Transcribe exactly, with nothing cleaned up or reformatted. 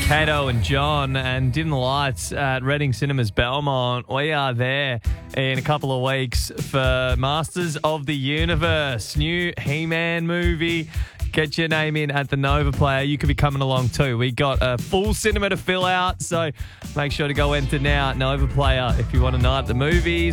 Kato and John, and Dim the Lights at Reading Cinemas Belmont. We are there in a couple of weeks for Masters of the Universe, new He-Man movie. Get your name in at the Nova Player. You could be coming along too. We got a full cinema to fill out, so make sure to go enter now at Nova Player if you want a night at the movies.